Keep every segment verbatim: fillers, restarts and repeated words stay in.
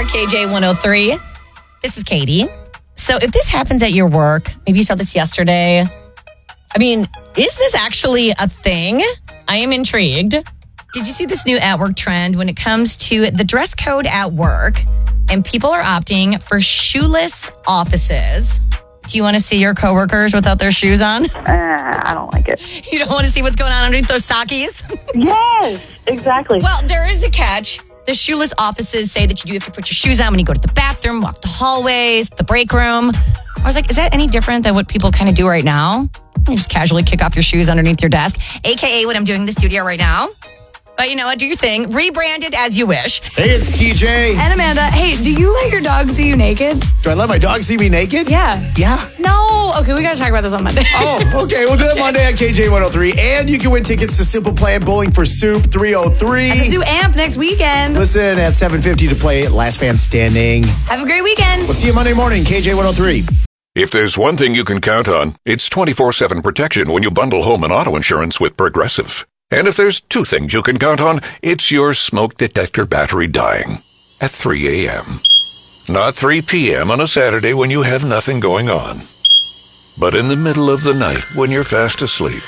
K J one oh three. This is Katie. So if this happens at your work, maybe you saw this yesterday. I mean, is this actually a thing? I am intrigued. Did you see this new at work trend when it comes to the dress code at work and people are opting for shoeless offices? Do you want to see your coworkers without their shoes on? Uh, I don't like it. You don't want to see what's going on underneath those sockies? Yes, exactly. Well, there is a catch. The shoeless offices say that you do have to put your shoes on when you go to the bathroom, walk the hallways, the break room. I was like, is that any different than what people kind of do right now? You just casually kick off your shoes underneath your desk, A K A what I'm doing in the studio right now. But you know what? Do your thing. Rebrand it as you wish. Hey, it's T J. And Amanda, hey, do you let your dog see you naked? Do I let my dog see me naked? Yeah. Yeah. No. Okay, we got to talk about this on Monday. Oh, okay. We'll do it Monday on K J one oh three. And you can win tickets to Simple Plan Bowling for Soup three oh three. At the Zoo Amp next weekend. Listen at seven fifty to play Last Man Standing. Have a great weekend. We'll see you Monday morning, K J one oh three. If there's one thing you can count on, it's twenty-four seven protection when you bundle home and auto insurance with Progressive. And if there's two things you can count on, it's your smoke detector battery dying at three a.m. Not three p.m. on a Saturday when you have nothing going on, but in the middle of the night when you're fast asleep.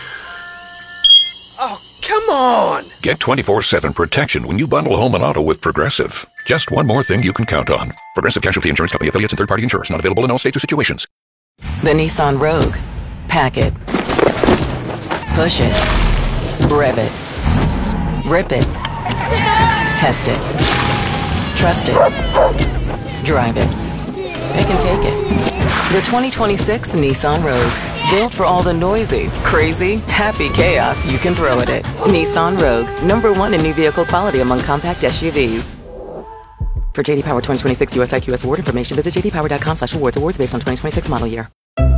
Oh, come on! Get twenty-four seven protection when you bundle home and auto with Progressive. Just one more thing you can count on. Progressive Casualty Insurance Company affiliates and third-party insurers. Not available in all states or situations. The Nissan Rogue. Pack it. Push it. Rev it. Rip it. Test it. Trust it. Drive it. It can take it. The twenty twenty-six Nissan Rogue. Built for all the noisy, crazy, happy chaos you can throw at it. Nissan Rogue. Number one in new vehicle quality among compact S U Vs. For J D Power twenty twenty-six U S I Q S award information, visit j d power dot com slash awards. Awards based on twenty twenty-six model year.